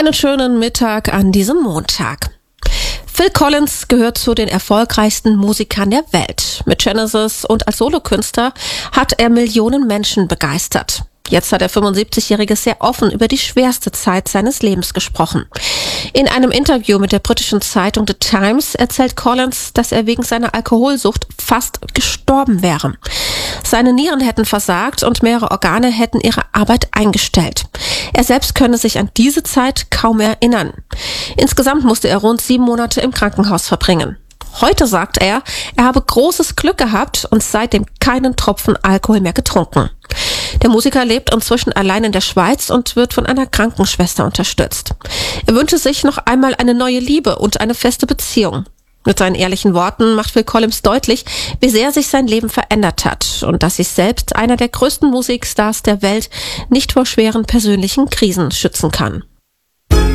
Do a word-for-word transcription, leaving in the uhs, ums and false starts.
Einen schönen Mittag an diesem Montag. Phil Collins gehört zu den erfolgreichsten Musikern der Welt. Mit Genesis und als Solokünstler hat er Millionen Menschen begeistert. Jetzt hat der fünfundsiebzigjährige sehr offen über die schwerste Zeit seines Lebens gesprochen. In einem Interview mit der britischen Zeitung The Times erzählt Collins, dass er wegen seiner Alkoholsucht fast gestorben wäre. Seine Nieren hätten versagt und mehrere Organe hätten ihre Arbeit eingestellt. Er selbst könne sich an diese Zeit kaum erinnern. Insgesamt musste er rund sieben Monate im Krankenhaus verbringen. Heute sagt er, er habe großes Glück gehabt und seitdem keinen Tropfen Alkohol mehr getrunken. Der Musiker lebt inzwischen allein in der Schweiz und wird von einer Krankenschwester unterstützt. Er wünsche sich noch einmal eine neue Liebe und eine feste Beziehung. Mit seinen ehrlichen Worten macht Phil Collins deutlich, wie sehr sich sein Leben verändert hat und dass sich selbst einer der größten Musikstars der Welt nicht vor schweren persönlichen Krisen schützen kann.